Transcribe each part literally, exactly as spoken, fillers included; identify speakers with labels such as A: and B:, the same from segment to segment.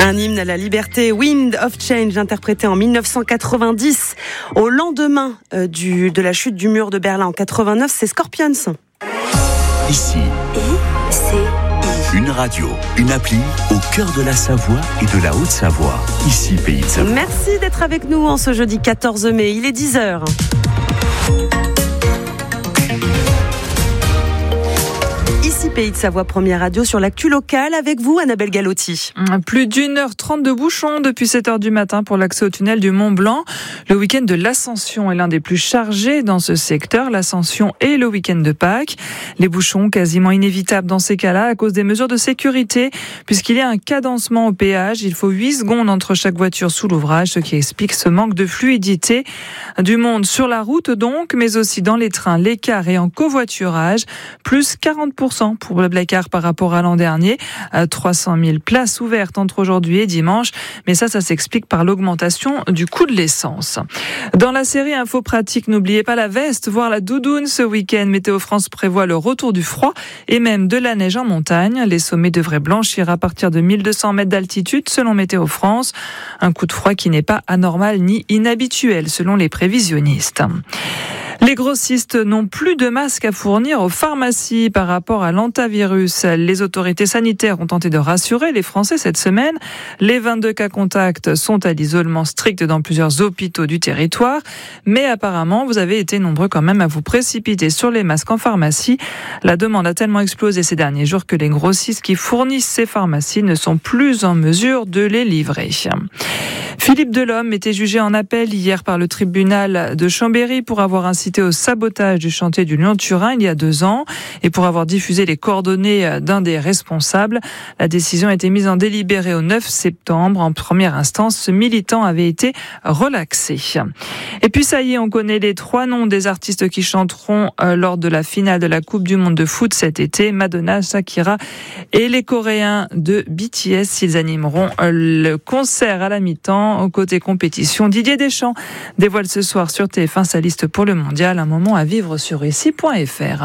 A: Un hymne à la liberté, Wind of Change, interprété en dix-neuf cent quatre-vingt-dix, au lendemain euh, du, de la chute du mur de Berlin en quatre-vingt-neuf, c'est Scorpions.
B: Ici,
C: I, C,
B: une radio, une appli au cœur de la Savoie et de la Haute-Savoie. Ici, Pays de Savoie.
A: Merci d'être avec nous en ce jeudi quatorze mai, il est dix heures. Ici Pays de Savoie, première radio sur l'actu locale, avec vous Annabelle Galotti.
D: Plus d'une heure trente de bouchons depuis sept heures du matin pour l'accès au tunnel du Mont Blanc. Le week-end de l'Ascension est l'un des plus chargés dans ce secteur, l'Ascension et le week-end de Pâques. Les bouchons quasiment inévitables dans ces cas-là à cause des mesures de sécurité, puisqu'il y a un cadencement au péage. Il faut huit secondes entre chaque voiture sous l'ouvrage, ce qui explique ce manque de fluidité. Du monde sur la route donc, mais aussi dans les trains, les cars et en covoiturage, plus quarante pour cent pour le Blacard par rapport à l'an dernier. trois cent mille places ouvertes entre aujourd'hui et dimanche. Mais ça, ça s'explique par l'augmentation du coût de l'essence. Dans la série Info Pratique, n'oubliez pas la veste, voire la doudoune ce week-end. Météo France prévoit le retour du froid et même de la neige en montagne. Les sommets devraient blanchir à partir de mille deux cents mètres d'altitude selon Météo France. Un coup de froid qui n'est pas anormal ni inhabituel selon les prévisionnistes. Les grossistes n'ont plus de masques à fournir aux pharmacies par rapport à l'hantavirus. Les autorités sanitaires ont tenté de rassurer les Français cette semaine. Les vingt-deux cas contacts sont à l'isolement strict dans plusieurs hôpitaux du territoire. Mais apparemment, vous avez été nombreux quand même à vous précipiter sur les masques en pharmacie. La demande a tellement explosé ces derniers jours que les grossistes qui fournissent ces pharmacies ne sont plus en mesure de les livrer. Philippe Delhomme était jugé en appel hier par le tribunal de Chambéry pour avoir incité au sabotage du chantier du Lyon-Turin il y a deux ans et pour avoir diffusé les coordonnées d'un des responsables. La décision a été mise en délibéré au neuf septembre. En première instance, ce militant avait été relaxé. Et puis ça y est, on connaît les trois noms des artistes qui chanteront lors de la finale de la Coupe du Monde de foot cet été. Madonna, Shakira et les Coréens de B T S. Ils animeront le concert à la mi-temps. Côté compétition, Didier Deschamps dévoile ce soir sur T F un sa liste pour le mondial. Un moment à vivre sur ici point F R.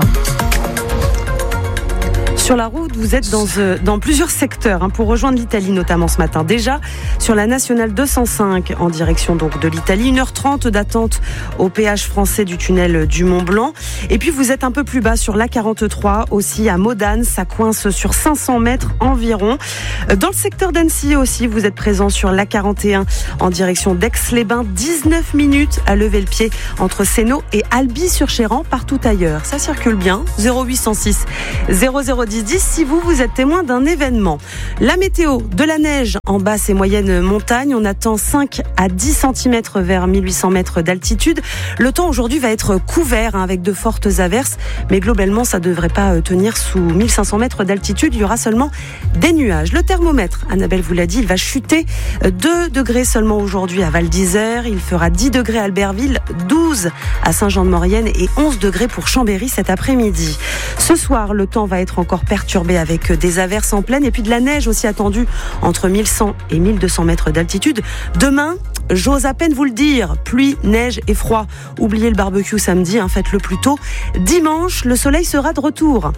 A: Sur la route, vous êtes dans, euh, dans plusieurs secteurs hein, pour rejoindre l'Italie notamment ce matin. Déjà sur la nationale deux cent cinq en direction donc de l'Italie, une heure trente d'attente au péage français du tunnel du Mont Blanc. Et puis vous êtes un peu plus bas sur l'A quarante-trois aussi à Modane, ça coince sur cinq cents mètres environ. Dans le secteur d'Annecy aussi, vous êtes présent sur l'A quarante et un en direction d'Aix-les-Bains, dix-neuf minutes à lever le pied entre Sénaux et Albi-sur-Chéran, partout ailleurs. Ça circule bien, zéro huit cent six zéro zéro dix dix si vous, vous êtes témoin d'un événement. La météo, de la neige en basse et moyenne montagne. On attend cinq à dix centimètres vers mille huit cents mètres d'altitude. Le temps aujourd'hui va être couvert hein, avec de fortes averses, mais globalement, ça ne devrait pas tenir sous mille cinq cents mètres d'altitude. Il y aura seulement des nuages. Le thermomètre, Annabelle vous l'a dit, il va chuter deux degrés seulement aujourd'hui à Val d'Isère. Il fera dix degrés à Albertville, douze à Saint-Jean-de-Maurienne et onze degrés pour Chambéry cet après-midi. Ce soir, le temps va être encore perturbé avec des averses en plaine et puis de la neige aussi attendue entre mille cent et mille deux cents mètres d'altitude. Demain, j'ose à peine vous le dire, pluie, neige et froid. Oubliez le barbecue samedi, hein, faites-le plus tôt. Dimanche, le soleil sera de retour.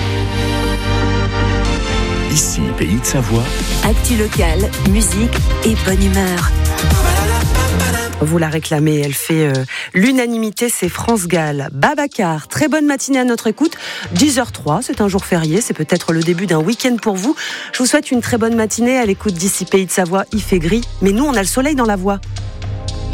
B: Ici, Pays de Savoie.
C: actu locale, musique et bonne humeur.
A: Vous la réclamez, elle fait euh, l'unanimité, c'est France Gall. Babacar, très bonne matinée à notre écoute. dix heures zéro trois, c'est un jour férié, c'est peut-être le début d'un week-end pour vous. Je vous souhaite une très bonne matinée à l'écoute d'ici Pays de Savoie. Il fait gris, mais nous on a le soleil dans la voie.